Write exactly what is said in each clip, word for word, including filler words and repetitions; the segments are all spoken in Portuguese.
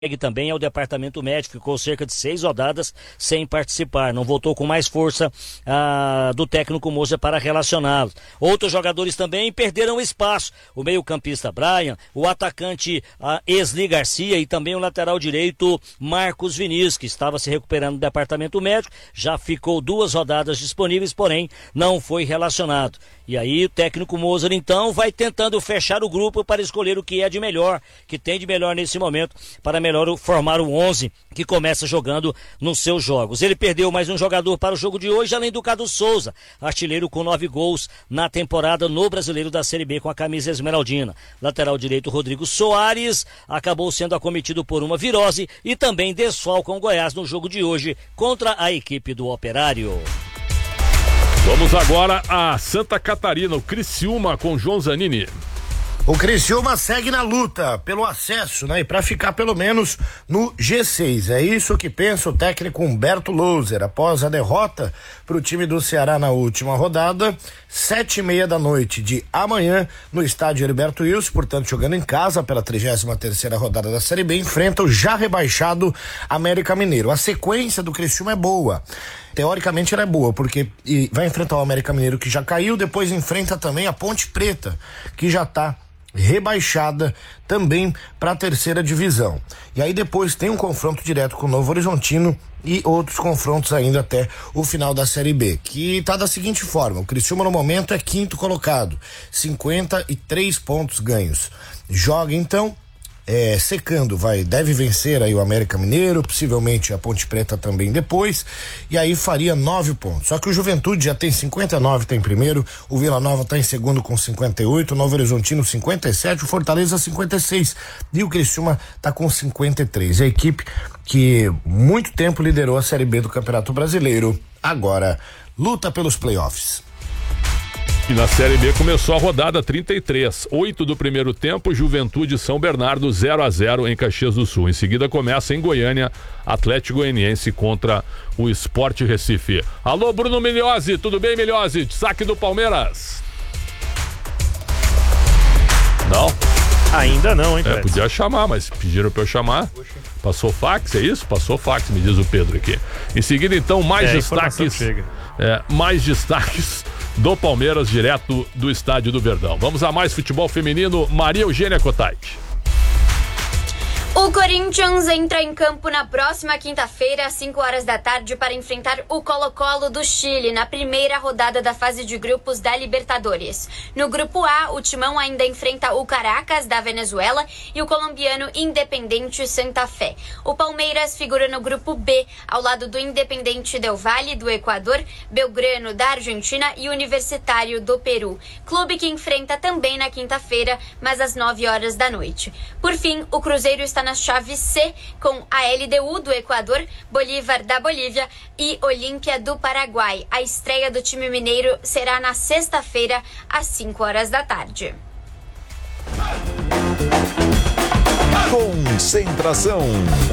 também ao departamento médico, ficou cerca de seis rodadas sem participar, não voltou com mais força ah, do técnico Moza para relacioná-lo. Outros jogadores também perderam espaço, o meio-campista Brian, o atacante ah, Esli Garcia e também o lateral direito Marcos Vinícius, que estava se recuperando do departamento médico, já ficou duas rodadas disponíveis, porém não foi relacionado. E aí o técnico Moza então vai tentando fechar o grupo para escolher o que é de melhor, que tem de melhor nesse momento, para melhor formar o onze que começa jogando nos seus jogos. Ele perdeu mais um jogador para o jogo de hoje, além do Cadu Souza, artilheiro com nove gols na temporada no Brasileiro da Série B com a camisa esmeraldina. Lateral direito Rodrigo Soares acabou sendo acometido por uma virose e também desfalca o Goiás no jogo de hoje contra a equipe do Operário. Vamos agora a Santa Catarina, o Criciúma com João Zanini. O Criciúma segue na luta pelo acesso, né? E para ficar pelo menos no G seis. É isso que pensa o técnico Humberto Louser após a derrota para o time do Ceará na última rodada. Sete e meia da noite de amanhã no estádio Heriberto Wilson, portanto jogando em casa pela trigésima terceira rodada da Série B, enfrenta o já rebaixado América Mineiro. A sequência do Criciúma é boa. Teoricamente ela é boa, porque vai enfrentar o América Mineiro que já caiu, depois enfrenta também a Ponte Preta, que já tá rebaixada também para a terceira divisão. E aí depois tem um confronto direto com o Novo Horizontino e outros confrontos ainda até o final da Série B, que tá da seguinte forma: o Criciúma no momento é quinto colocado, cinquenta e três pontos ganhos. Joga então É, secando, vai, deve vencer aí o América Mineiro, possivelmente a Ponte Preta também depois, e aí faria nove pontos. Só que o Juventude já tem cinquenta e nove, tá em primeiro, o Vila Nova tá em segundo com cinquenta e oito, o Novo Horizontino cinquenta e sete, o Fortaleza cinquenta e seis e o Criciúma tá com cinquenta e três. A equipe que muito tempo liderou a Série B do Campeonato Brasileiro, agora luta pelos playoffs. E na Série B começou a rodada trinta e três, oito do primeiro tempo, Juventude São Bernardo zero a zero em Caxias do Sul. Em seguida começa em Goiânia, Atlético Goianiense contra o Sport Recife. Alô, Bruno Milhozzi, tudo bem, Milhozzi? Saque do Palmeiras. Não? Ainda não, hein, é, podia chamar, mas pediram pra eu chamar. Passou fax, é isso? Passou fax, me diz o Pedro aqui. Em seguida, então, mais é, destaques. É, mais destaques do Palmeiras, direto do Estádio do Verdão. Vamos a mais futebol feminino. Maria Eugênia Cotайте. O Corinthians entra em campo na próxima quinta-feira, às cinco horas da tarde, para enfrentar o Colo-Colo do Chile, na primeira rodada da fase de grupos da Libertadores. No grupo A, o Timão ainda enfrenta o Caracas, da Venezuela, e o colombiano Independente Santa Fé. O Palmeiras figura no grupo B, ao lado do Independente Del Valle, do Equador, Belgrano, da Argentina e Universitário do Peru. Clube que enfrenta também na quinta-feira, mas às nove horas da noite. Por fim, o Cruzeiro está na chave C, com a L D U do Equador, Bolívar da Bolívia e Olímpia do Paraguai. A estreia do time mineiro será na sexta-feira, às cinco horas da tarde. Concentração.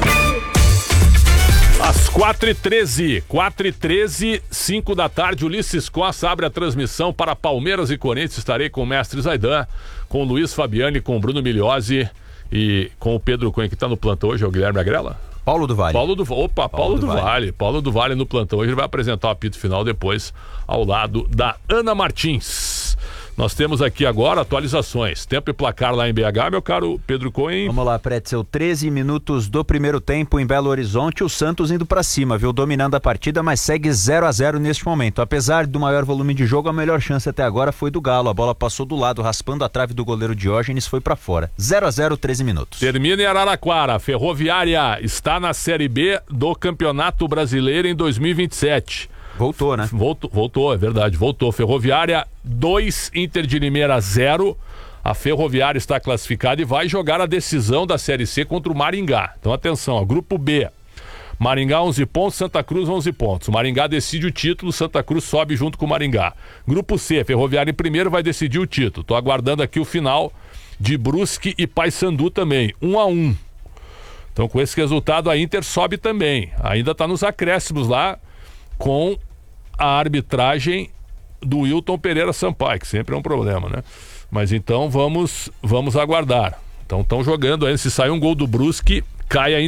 Às quatro e treze, quatro e treze, cinco da tarde, Ulisses Costa abre a transmissão para Palmeiras e Corinthians. Estarei com o mestre Zaidan, com o Luiz Fabiani, com o Bruno Milhozzi e com o Pedro Cunha, que está no plantão hoje, é o Guilherme Agrela? Paulo do Vale. Paulo do, opa, Paulo, Paulo do, do vale. vale. Paulo do Vale no plantão hoje, ele vai apresentar o apito final depois, ao lado da Ana Martins. Nós temos aqui agora atualizações. Tempo e placar lá em B H, meu caro Pedro Cohen. Vamos lá, Pretzel. treze minutos do primeiro tempo em Belo Horizonte. O Santos indo pra cima, viu? Dominando a partida, mas segue zero a zero neste momento. Apesar do maior volume de jogo, a melhor chance até agora foi do Galo. A bola passou do lado, raspando a trave do goleiro Diógenes, foi pra fora. zero a zero, treze minutos. Termina em Araraquara. A Ferroviária está na Série B do Campeonato Brasileiro em dois mil e vinte e sete. Voltou, né? Voltou, voltou, é verdade, voltou. Ferroviária dois, Inter de Limeira zero. A Ferroviária está classificada e vai jogar a decisão da Série C contra o Maringá. Então atenção, ó, grupo B. Maringá onze pontos, Santa Cruz onze pontos. O Maringá decide o título, Santa Cruz sobe junto com o Maringá. Grupo C, Ferroviária em primeiro vai decidir o título. Tô aguardando aqui o final de Brusque e Paysandu também, um a um. Então com esse resultado a Inter sobe também. Ainda está nos acréscimos lá com a arbitragem do Wilton Pereira Sampaio, que sempre é um problema, né? Mas então vamos, vamos aguardar. Então estão jogando aí, se sair um gol do Brusque, cai a